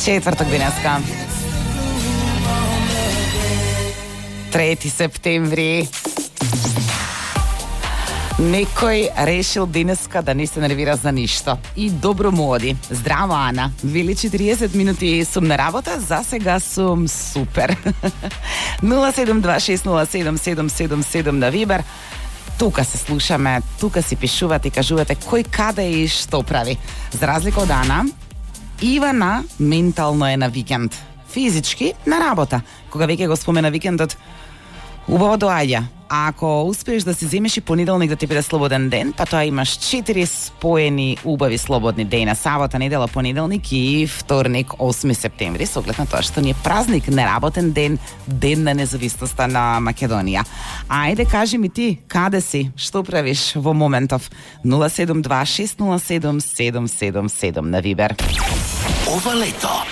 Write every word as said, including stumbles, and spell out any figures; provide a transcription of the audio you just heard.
Четврток денеска. трети септември. Некој решил денеска да не се нервира за ништо. И добро му оди. Здраво, Ана. Вели четириесет минути сум на работа, за сега сум супер. нула седум два шест нула седум седум седум седум на Вибер. Тука се слушаме, тука си пишувате и кажувате кој каде и што прави. За разлика од Ана, Ивана ментално е на викенд. Физички на работа. Кога веќе го спомена викендот, убаво доаѓа. А ако успееш да си земеш и понеделник да ти биде слободен ден, па тоа имаш четири споени убави слободни дена. Сабота, недела, понеделник и вторник, осми септември, со оглед на тоа што ни е празник, неработен ден, ден на независноста на Македонија. Ајде, кажи ми ти, каде си? Што правиш во моментов? нула седум два шест нула седум седум седум седум на Вибер. Ова лето